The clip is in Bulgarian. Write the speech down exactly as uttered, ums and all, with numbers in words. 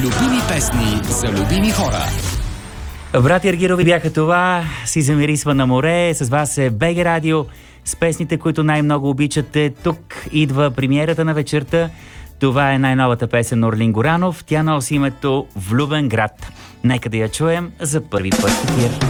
Любими песни за любими хора. Брати Аргирови бяха това. Си замирисва на море. С вас е БГ Радио. С песните, които най-много обичате. Тук идва премиерата на вечерта. Това е най-новата песен на Орлин Горанов. Тя носи името Влюбен град. Нека да я чуем за първи път в ефир.